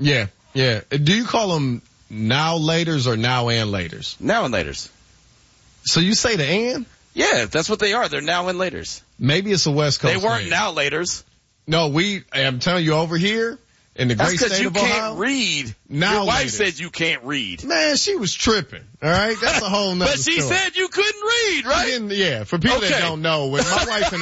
Yeah. Do you call them now laters or now and laters? Now and laters. So you say the and? Yeah, that's what they are. They're now and laters. Maybe it's a West Coast They weren't thing. now laters. No, I'm telling you, over here in the great state of Ohio. That's because you can't read. Now Your wife laters. said you can't read. Man, she was tripping. All right, that's a whole nother But she story. said you couldn't read, right? Yeah, for people Okay. that don't know, when my wife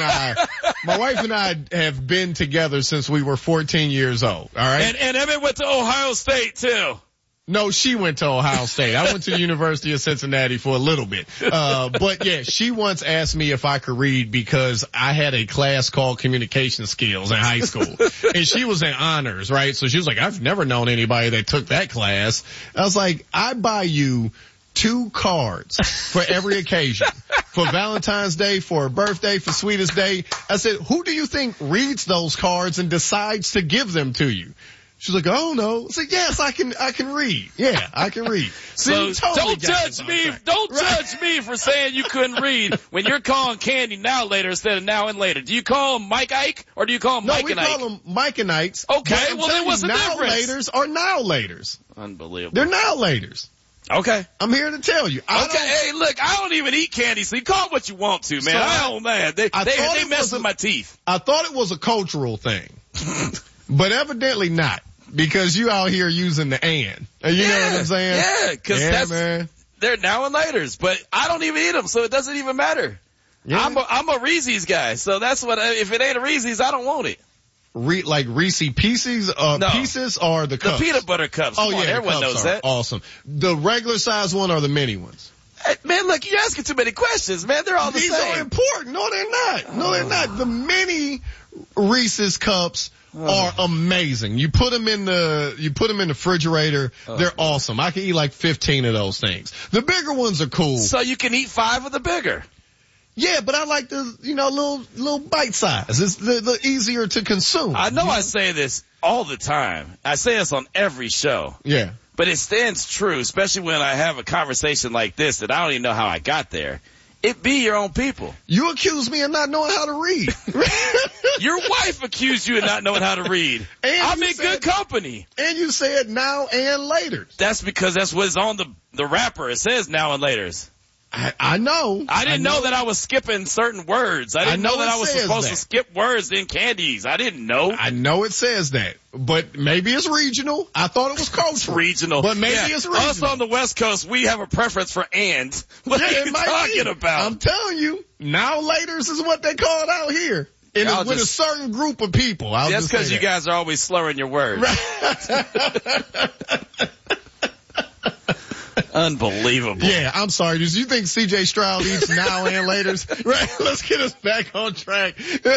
and I have been together since we were 14 years old. All right. And Emmett went to Ohio State too. No, she went to Ohio State. I went to the University of Cincinnati for a little bit. But yeah, she once asked me if I could read because I had a class called communication skills in high school. And she was in honors, right? So she was like, I've never known anybody that took that class. I was like, I buy you 2 cards for every occasion. For Valentine's Day, for a birthday, for Sweetest Day. I said, who do you think reads those cards and decides to give them to you? She's like, oh no. I said, yes, I can read. Yeah, I can read. So totally don't judge me. track. Don't judge me for saying you couldn't read when you're calling Candy now later instead of now and later. Do you call him Mike Ike or do you call him Mike and Ike? No, we call them Mike and Ikes. Okay, well then what's the difference? Now-laters are now-laters. Unbelievable. They're now-laters. Okay. I'm here to tell you. Hey, look, I don't even eat candy, so you call it what you want to, man. So I don't, man. They mess with my teeth. I thought it was a cultural thing, but evidently not. Because you out here using the and. You know what I'm saying? Yeah, because man. They're now and laters, but I don't even eat them, so it doesn't even matter. Yeah. I'm a Reese's guy, so that's what, if it ain't a Reese's, I don't want it. Like Reese Pieces, pieces or the cups? The peanut butter cups. Come on, everyone knows that. Awesome. The regular size one or the mini ones? Hey, man, look, you're asking too many questions, man. They're all the same. These are important. No, they're not. No, they're not. The mini Reese's cups are amazing. You put them in the refrigerator. They're awesome. I can eat like 15 of those things. The bigger ones are cool. So you can eat 5 of the bigger. Yeah, but I like the, little bite size. It's the easier to consume. I know I say this all the time. I say this on every show. Yeah. But it stands true, especially when I have a conversation like this that I don't even know how I got there. It be your own people. You accuse me of not knowing how to read. Your wife accused you of not knowing how to read. I'm in good company. And you said now and later. That's because that's what's on the wrapper. It says now and laters. I know. I didn't know that I was skipping certain words. I didn't know that I was supposed to skip words in candies. I didn't know. I know it says that, but maybe it's regional. I thought it was cultural. It's regional. But maybe it's regional. Us on the West Coast, we have a preference for and. What are you talking about? I'm telling you, now laters is what they call it out here. With a certain group of people. That's because you guys are always slurring your words. Unbelievable. Yeah, I'm sorry. Do you think C.J. Stroud eats now and laters? Right, let's get us back on track.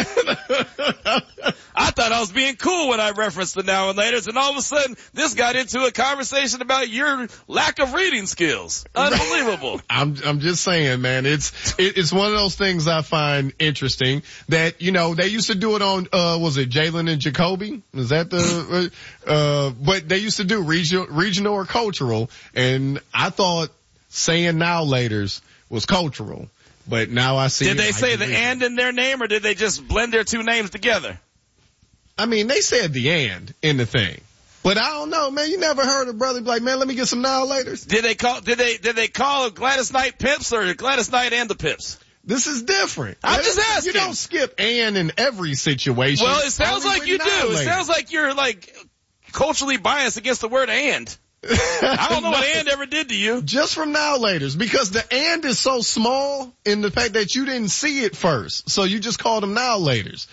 I thought I was being cool when I referenced the now and laters, and all of a sudden, this got into a conversation about your lack of reading skills. Unbelievable. I'm just saying, man, it's one of those things I find interesting that, they used to do it on, was it Jalen and Jacoby? Is that but they used to do regional or cultural, and I thought saying now laters was cultural, but now I see. Did they say the and in their name, or did they just blend their two names together? I mean, they said the and in the thing, but I don't know, man. You never heard a brother be like, man, let me get some now laters. Did they call Gladys Knight Pips or Gladys Knight and the Pips? This is different. I'm just asking. You don't skip and in every situation. Well, it sounds like you do. It sounds like you're culturally biased against the word and. I don't know what and ever did to you. Just from now laters, because the and is so small in the fact that you didn't see it first, so you just called them now laters.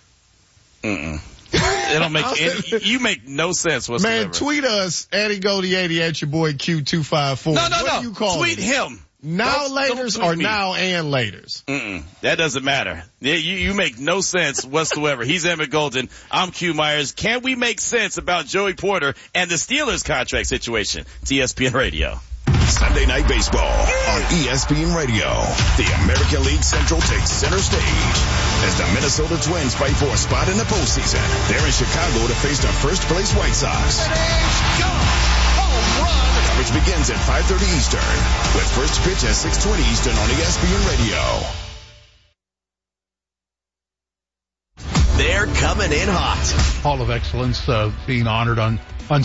It don't make you make no sense whatsoever. Man, tweet us @GoldieS80 at your boy Q254. No. What do you call tweet him. Now laters or now and laters? That doesn't matter. You make no sense whatsoever. He's Emmett Golden. I'm Q Myers. Can we make sense about Joey Porter and the Steelers contract situation? It's ESPN Radio. Sunday Night Baseball on ESPN Radio. The American League Central takes center stage as the Minnesota Twins fight for a spot in the postseason. They're in Chicago to face the first-place White Sox. Coverage begins at 5:30 Eastern with first pitch at 6:20 Eastern on ESPN Radio. They're coming in hot. Hall of Excellence being honored on